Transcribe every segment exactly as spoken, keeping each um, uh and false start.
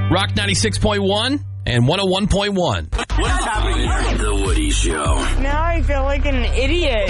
Rock ninety-six point one and one oh one point one. What's happening? The Woody Show. Now I feel like an idiot.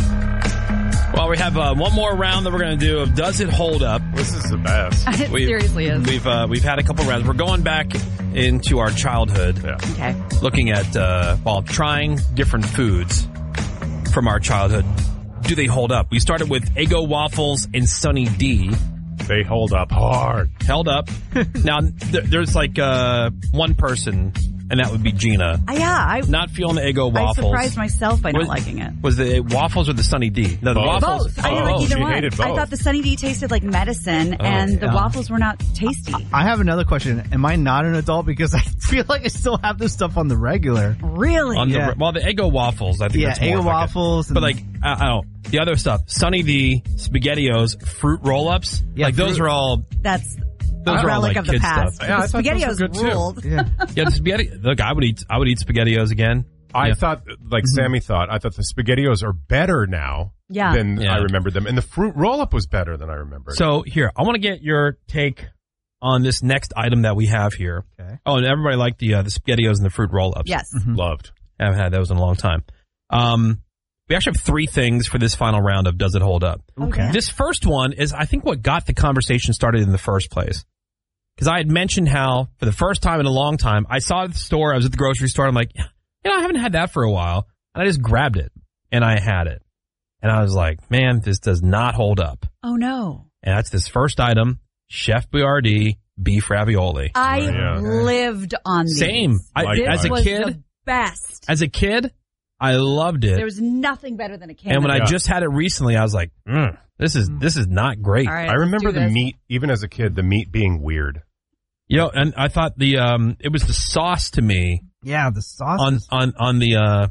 Well, we have uh, one more round that we're going to do of Does It Hold Up? This is the best. It We've- seriously is. We've uh, we've had a couple rounds. We're going back into our childhood, Yeah. Okay. looking at, uh, well, trying different foods from our childhood. Do they hold up? We started with Eggo waffles and Sunny D. They hold up hard. Held up. Now, th- there's like uh, one person, and that would be Gina. Uh, yeah, I, Not feeling the Eggo I waffles. surprised myself by not Was- liking it. Was the waffles or the Sunny D? No, the Both. waffles. Both. I didn't Oh, like either she one. hated I both. thought the Sunny D tasted like medicine, Oh, and the yeah. waffles were not tasty. I have another question. Am I not an adult? Because I feel like I still have this stuff on the regular. Really? On the, Yeah. well, the Eggo waffles, I think Yeah, that's more Eggo like it. waffles. But and- like, I, I don't. The other stuff, Sunny D, SpaghettiOs, fruit roll-ups, Yeah, like those fruit- are all. That's Those a are all relic like of the kid past. stuff. Yeah, I The thought those were SpaghettiOs good, too. ruled. yeah. Yeah, the spaghetti. Look, I would eat. I would eat SpaghettiOs again. I Yeah. thought, like Sammy thought, I thought the SpaghettiOs are better now Yeah. than Yeah. I remembered them. And the fruit roll-up was better than I remembered. So here, I want to get your take on this next item that we have here. Okay. Oh, and everybody liked the uh, the SpaghettiOs and the fruit roll-ups. Yes. Loved. I haven't had those in a long time. Um, we actually have three things for this final round of Does It Hold Up? Okay. This first one is, I think, what got the conversation started in the first place. Because I had mentioned how, for the first time in a long time, I saw it at the store, I was at the grocery store, I'm like, yeah, you know, I haven't had that for a while. And I just grabbed it, and I had it. And I was like, man, this does not hold up. Oh, no. And that's this first item, Chef Boyardee beef ravioli. I yeah. lived on these. Same. I, Likewise. as a was kid, the best. as a kid, I loved it. There was nothing better than a can. And when of I Yeah. just had it recently, I was like, mm, this is this is not great. All right, I remember let's do the this. meat, even as a kid, the meat being weird. You know, and I thought the um, it was the sauce to me Yeah, the sauce. on is- on on the uh,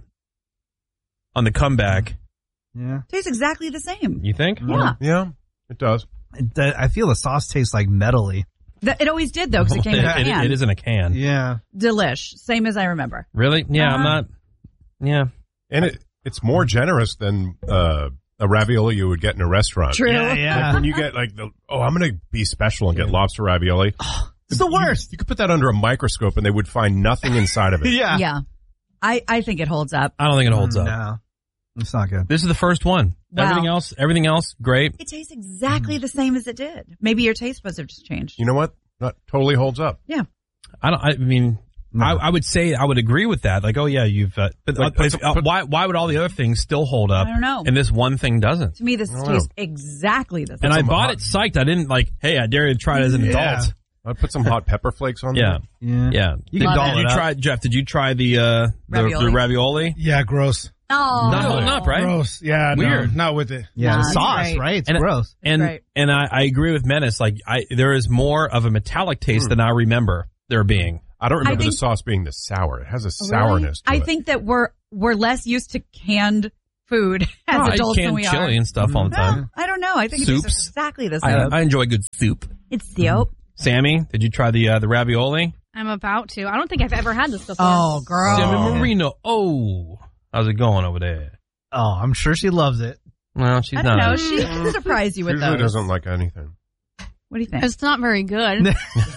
on the comeback. yeah. Tastes exactly the same. You think? Yeah. Yeah, it does. It, the- I feel the sauce tastes like metally. Th- It always did, though, because it came in a It- it- can. it is in a can. Yeah. Delish. Same as I remember. Really? Yeah, I'm Uh-huh. not. Yeah. And it it's more generous than uh, a ravioli you would get in a restaurant. True. Yeah, Like yeah. when you get like the, oh, I'm going to be special and get lobster ravioli. It's the worst. You could put that under a microscope and they would find nothing inside of it. Yeah. Yeah. I, I think it holds up. I don't think it holds up. No. It's not good. This is the first one. Wow. Everything else, everything else, great. It tastes exactly the same as it did. Maybe your taste buds have just changed. You know what? That totally holds up. Yeah. I don't. I mean, No. I, I would say I would agree with that. Like, oh yeah, you've. Uh, but Like, but if, put- uh, put- why why would all the other things still hold up? I don't know. And this one thing doesn't. To me, this don't tastes know. exactly the same. And I some bought hot- it psyched. I didn't like, hey, I dare you to try it as an Yeah. adult. I'd put some hot pepper flakes on Yeah. there. Yeah. Yeah. You did, can doll did it you up. try, Jeff, did you try the, uh, the Ravioli? the ravioli? Yeah, gross. Oh. Not holding up, right? Gross. Yeah, Weird. no, not with it. Yeah, Nah, the it's sauce, great. right? It's And- gross. And, Right. and I, I agree with Menace. Like, I, there is more of a metallic taste than I remember there being. I don't remember I think- the sauce being this sour. It has a Really? sourness to I it. think that we're we're less used to canned food as Oh, I adults than can we chili are. and stuff all the time. Well, I don't know. I think it Soups? tastes exactly the I, same. I enjoy good soup. it's soup. Sammy, did you try the uh, the ravioli? I'm about to. I don't think I've ever had this before. Oh, girl. Sammy Marino. Oh, how's it going over there? Oh, I'm sure she loves it. Well, she's I don't not. know. She can surprise you She with usually those. doesn't like anything. What do you think? It's not very good. it's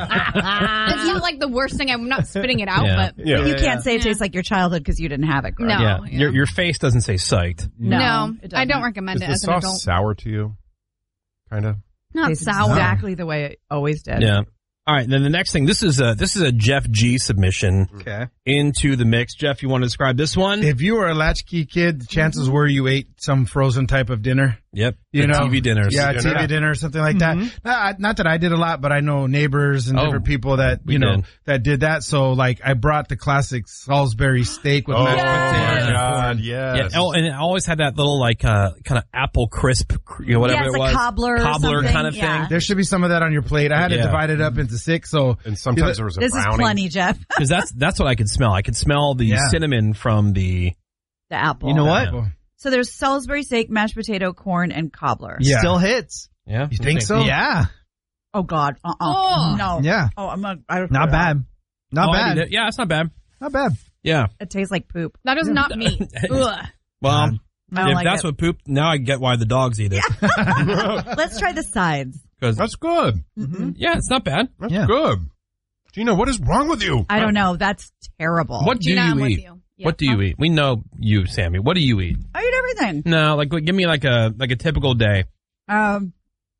not like the worst thing. I'm not spitting it out, Yeah. but Yeah. you can't say it Yeah. tastes like your childhood because you didn't have it. Growing No. up. Yeah, yeah. your your face doesn't say psyched. no, it I doesn't. don't recommend Is it the as an sauce adult. sour to you? Kind of. Not Tastes sour. exactly the way it always did. Yeah. All right. Then the next thing. This is a this is a Jeff G submission Okay. into the mix. Jeff, you want to describe this one? If you were a latchkey kid, the chances were you ate some frozen type of dinner. Yep. You the know, T V dinners. Yeah, Dinner. T V dinner or something like that. Not, not that I did a lot, but I know neighbors and Oh, different people that we you know did. that did that. So like, I brought the classic Salisbury steak with Oh, mashed my potatoes. God, Yeah. yes. Oh, and it always had that little like uh, kind of apple crisp, you know, whatever Yeah, it's it a was, cobbler or cobbler something, kind of yeah. thing. There should be some of that on your plate. I had Yeah. to divide it up into six. So And sometimes there was a This brownie. is plenty, Jeff. Because that's that's what I could smell. I could smell the Yeah. cinnamon from the. The apple. You know what? Yeah. So there's Salisbury steak, mashed potato, corn, and cobbler. Yeah. Still hits. Yeah. You think so? Yeah. Oh God. Uh. uh Oh. No. Yeah. Oh, I'm not. I don't Not bad. Not Oh, I bad. did it. Yeah, it's not bad. Not bad. Yeah. It tastes like poop. That is not me. Ugh. Well, I don't if like that's it. what poop, now I get why the dogs eat it. Let's try the sides. Because That's good. yeah, it's not bad. That's Yeah. good. Gina, what is wrong with you? I don't know. That's terrible. What do Gina, I'm you with eat? you. Yeah. What do you eat? We know you, Sammy. What do you eat? I eat everything. No, like give me like a like a typical day. Um,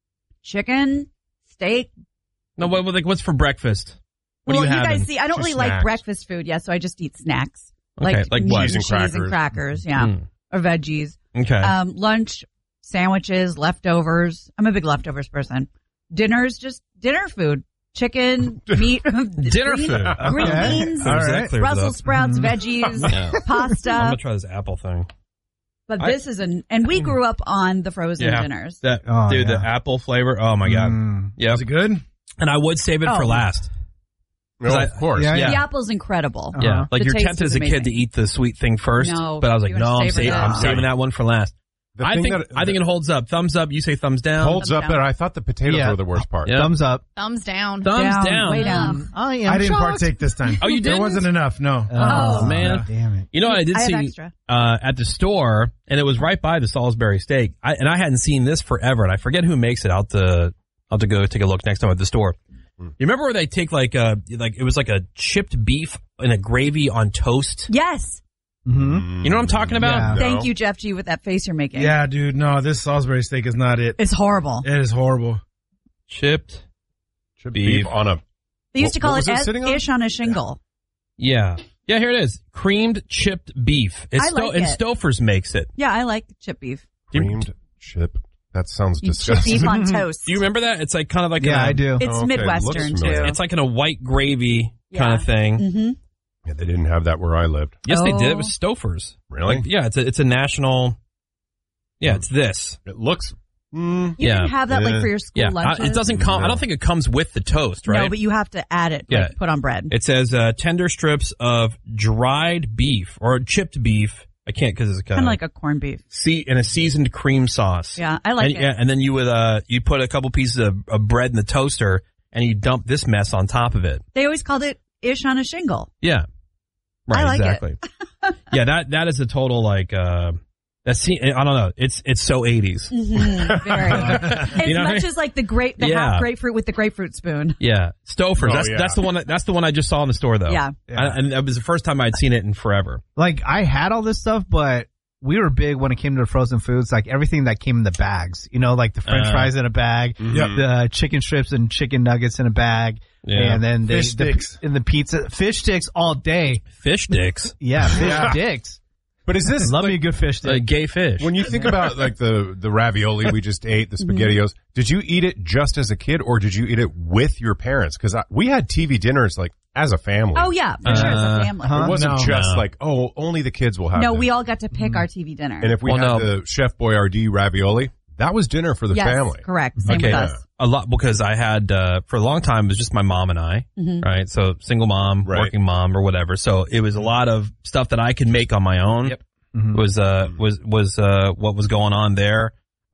chicken, steak. No, what like what's for breakfast? What well, do you you have? guys see, I don't Just really like snacks. breakfast food, yeah, so I just eat snacks. Okay, like what? cheese Cheese and crackers. and crackers, yeah, Mm. or veggies. Okay. Um, lunch, sandwiches, leftovers. I'm a big leftovers person. Dinner's just dinner food. Chicken, meat, Dinner green, food. green Okay. beans, All Is that right. clear Brussels enough? sprouts, veggies, Yeah. I'm pasta. gonna try this apple thing. But I- this is an, and we grew up on the frozen Yeah. dinners. That Oh, dude, the yeah. apple flavor. Oh my god. Mm. Yep. Is it good? And I would save it Oh. for last. No, I- of course. Yeah, Yeah. The apple's incredible. Uh-huh. Yeah, like The you're taste tempted is as a kid amazing. to eat the sweet thing first, No, but I was like, you no, wanna I'm, savor saving, that. I'm saving that one for last. The I thing think that- I think it holds up. Thumbs up. You say thumbs down. holds up down. there. I thought the potatoes Yeah. were the worst part. Yeah. Thumbs up. Thumbs down. Thumbs Down, down. way down. I am I didn't shocked. partake this time. Oh, you There didn't? wasn't enough. No. Oh, man. Damn it. You know what I did I have see extra. uh, at the store, and it was right by the Salisbury steak. I, and I hadn't seen this forever, and I forget who makes it. I'll have to, I'll have to go take a look next time at the store. You remember where they take like uh like it was like a chipped beef and a gravy on toast? Yes. Mm-hmm. You know what I'm talking about? Yeah. No. Thank you, Jeff G, with that face you're making. Yeah, dude. No, this Salisbury steak is not it. It's horrible. It is horrible. Chipped. Chipped Beef. beef on a. They used to What- call what it, was it es- sitting on? ish on a shingle. Yeah. Yeah, here it is. Creamed chipped beef. It's I like and it. Stouffer's makes it. Yeah, I like chip beef. Do you, Creamed chip. That sounds You chip disgusting. beef on toast. do you remember that? It's like kind of like Yeah, a, I do. It's Oh, okay. Midwestern Looks too. familiar. It's like in a white gravy kind Yeah. of thing. Mm-hmm. Yeah, they didn't have that where I lived. Yes, they did. Oh. It was Stouffer's. Really? Like, yeah, it's a it's a national. Yeah, it's this. It looks. Mm, You Yeah. can have that like Yeah. for your school Yeah, I, lunches. it doesn't come. I No. don't think it comes with the toast, right? No, but you have to add it. Yeah. Like, put on bread. It says uh, tender strips of dried beef or chipped beef. I can't because it's kind Kind of of like a corned beef. see in a seasoned cream sauce. Yeah, I like and, it. Yeah, and then you would uh you put a couple pieces of, of bread in the toaster and you dump this mess on top of it. They always called it ish on a shingle. Yeah, right. I like it. exactly. yeah, that that is a total like uh that's I don't know. It's it's so eighties. Mm-hmm. Very. As You know what I much mean? as like the grape, the Yeah. half grapefruit with the grapefruit spoon. Yeah, Stouffer's. Oh, that's yeah. that's the one. That, that's the one I just saw in the store though. Yeah. Yeah. I, and it was the first time I'd seen it in forever. Like, I had all this stuff, but we were big when it came to the frozen foods, like everything that came in the bags. You know, like the French Uh, fries in a bag, Yep. the chicken strips and chicken nuggets in a bag, Yeah. and then they, Fish the, sticks. in the pizza, fish sticks all day. Fish sticks, Yeah, fish Yeah. sticks. But is this Love like, me a good fish stick. like gay fish. when you think about like the the ravioli we just ate, the SpaghettiOs? Did you eat it just as a kid, or did you eat it with your parents? Because we had T V dinners like as a family. Oh yeah, for sure, as Uh, a family. huh? It wasn't No. just No. like, oh, only the kids will have. No, this. we all got to pick our T V dinner. And if we Well, had no. the Chef Boyardee ravioli, that was dinner for the yes, family. correct. Same Okay. with us. a lot because I had uh, for a long time it was just my mom and I, Mhm. right? So single mom, Right. working mom, or whatever. So it was a lot of stuff that I could make on my own. Yep. Was uh was was uh what was going on there,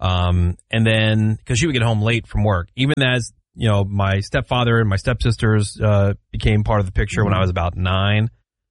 um and then because she would get home late from work, even as you know my stepfather and my stepsisters uh became part of the picture when I was about nine.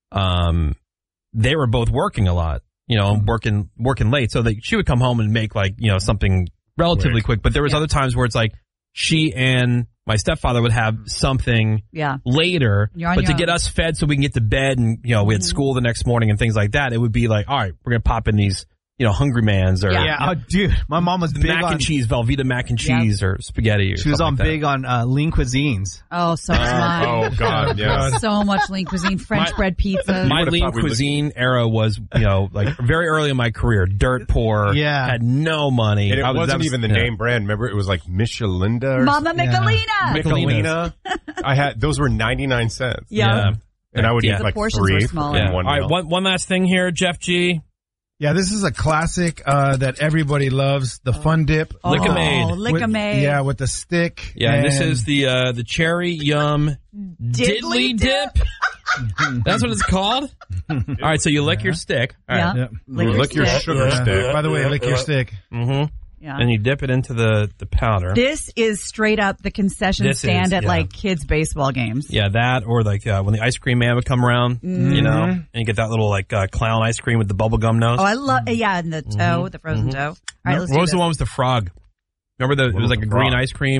Um, they were both working a lot, you know, working working late, so that she would come home and make like you know something relatively Quick. quick. But there was Yeah. other times where it's like she and my stepfather would have something Yeah. later, You're on but your to get own. us fed so we can get to bed and, you know, we had Mhm. school the next morning and things like that, it would be like, all right, we're going to pop in these, you know, Hungry Man's or Yeah. yeah, oh, dude, my mom was big mac on. and cheese, Velveeta mac and cheese or spaghetti or She was something on like that. big on uh, lean cuisines. Oh, so was mine. Oh God, yeah. So much lean cuisine, French My- bread pizza. My would've lean thought we would- cuisine era was, you know, like very early in my career, dirt poor, Yeah. had no money. And it I was- wasn't that was- even the yeah. name brand. Remember, it was like Michelinda or Mama Michelina. Michelina. I had those were ninety nine cents, Yeah. Yeah. and I would Yeah. eat The like portions three were for smaller. Yeah. one All right, meal. one, one last thing here, Jeff G. Yeah, this is a classic uh, that everybody loves. The Fun Dip. Oh, Lick-a-Made. Lick-a-Made. With- Yeah, with the stick. Yeah, and this and- is the uh, the cherry yum diddly, Diddly dip. That's what it's called. All right, so you lick your stick. All right. Yeah. Yep. Lick your Lick your stick. sugar Yeah. stick. By the way, lick your stick. Mm-hmm. Yeah. And you dip it into the, the powder. This is straight up the concession This stand is, at yeah. like kids baseball games. Yeah, that or like uh, when the ice cream man would come around, you know, and you get that little like uh, clown ice cream with the bubble gum nose. Oh, I love yeah, and the toe, the frozen toe. All right, let's what do was the this. one with the frog? Remember the it was was like the a green frog? ice cream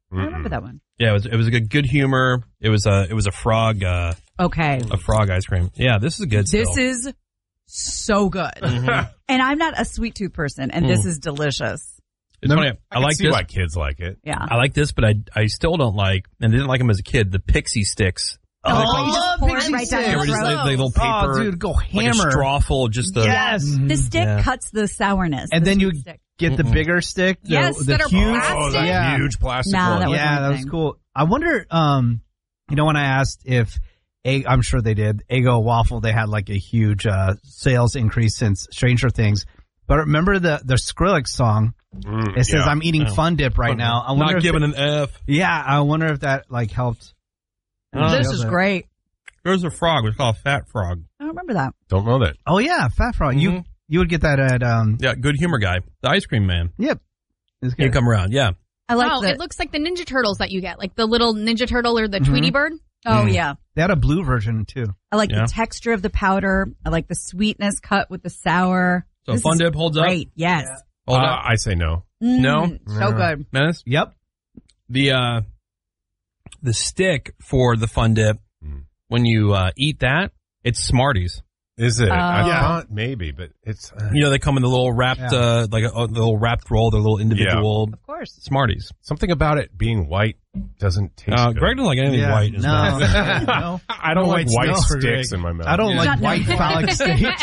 I remember that one. Yeah, it was it was a good good humor. It was a it was a frog uh, Okay. a frog ice cream. Yeah, this is good. This still. is so good. Mhm. And I'm not a sweet tooth person, and this Mm. is delicious. It's funny. I, I, can like see this. why kids like it. Yeah. I like this, but I I still don't like and didn't like them as a kid. The pixie sticks. Oh, I you just love pour it pixie right down They your were just throat. like, like little paper. Oh, dude, go like a hammer. straw full of just the. Yes. The stick Yeah. cuts the sourness. And the then sweet you stick. get the Mm-mm. bigger stick. The, Yes, the that are huge. plastic. Oh, that Yeah. huge plastic Nah, one. that was yeah, my that was thing. cool. I wonder, um, you know, when I asked if, Egg, I'm sure they did, Eggo Waffle, they had like a huge uh, sales increase since Stranger Things. But remember the, the Skrillex song? Mm, It says, yeah. I'm eating Oh. Fun Dip right now. I wonder Not if giving that- an F. Yeah, I wonder if that like helped. Uh, This Sales is it. great. There's a frog. It's called Fat Frog. I don't remember that. Don't know that. Oh yeah, Fat Frog. You Mhm. you would get that at um. Yeah, good humor guy. The ice cream man. Yep. It's He good. come around. Yeah. I like oh, the. it looks like the Ninja Turtles that you get, like the little Ninja Turtle or the Mhm. Tweety Bird. oh Mm. yeah. They had a blue version too. I like Yeah. the texture of the powder. I like the sweetness cut with the sour. So This Fun is Dip holds up. Great. Yes. Hold Uh, up. I say no. Mm, No? So good. Menace? Yep. The uh, the stick for the Fun Dip. Mm. When you uh, eat that, it's Smarties. Is it? I Oh. thought maybe, but it's. Uh, You know, they come in the little wrapped, Yeah. uh, like a, a little wrapped roll. They're little individual Of course. Smarties. something about it being white doesn't taste Uh, good. Greg doesn't like anything Yeah. white. in his No. mouth. no. I don't No like white white snow for sticks Greg. in my mouth. I don't Yeah. like Not white no. phallic steaks.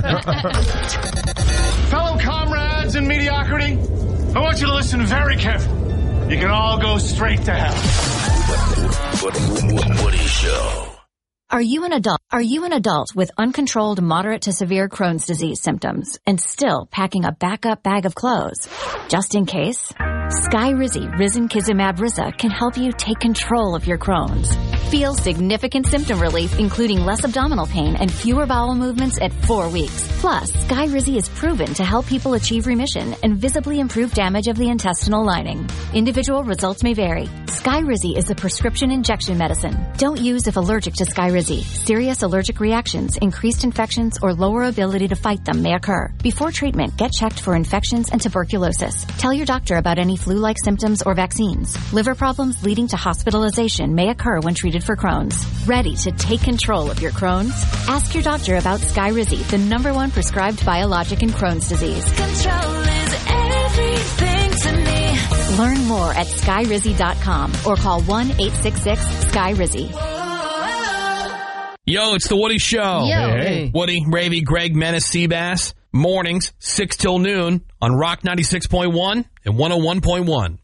Fellow comrades in mediocrity, I want you to listen very carefully. You can all go straight to hell. Woody Show. Are you an adult? Are you an adult with uncontrolled moderate to severe Crohn's disease symptoms and still packing a backup bag of clothes? Just in case? Skyrizi Risankizumab Risa can help you take control of your Crohn's. Feel significant symptom relief, including less abdominal pain and fewer bowel movements at four weeks. Plus, Skyrizi is proven to help people achieve remission and visibly improve damage of the intestinal lining. Individual results may vary. Skyrizi is a prescription injection medicine. Don't use if allergic to Skyrizi. Serious allergic reactions, increased infections, or lower ability to fight them may occur. Before treatment, get checked for infections and tuberculosis. Tell your doctor about any flu-like symptoms or vaccines. Liver problems leading to hospitalization may occur when treated for Crohn's. Ready to take control of your Crohn's? Ask your doctor about Skyrizi, the number one prescribed biologic in Crohn's disease. Control is everything to me. Learn more at skyrizi dot com or call one eight six six Sky Rizzy. Yo, it's the Woody Show. Yo. Hey. Woody, Ravy, Greg, Menace, Seabass. Mornings, six till noon on Rock ninety-six point one and one oh one point one.